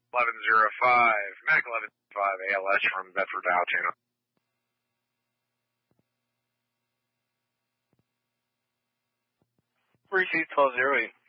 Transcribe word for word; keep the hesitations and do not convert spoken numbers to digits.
eleven oh five, Medic eleven oh five, A L S from Bedford Dial Channel. Receive twelve oh eight.